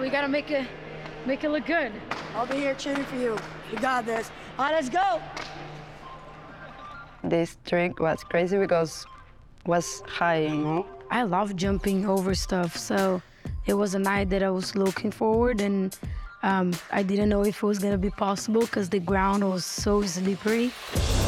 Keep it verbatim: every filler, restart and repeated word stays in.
we gotta make it, make it look good. I'll be here cheering for you. We got this. All right, let's go. This trick was crazy because it was high, you know? I love jumping over stuff, so it was a night that I was looking forward, and um, I didn't know if it was gonna be possible because the ground was so slippery.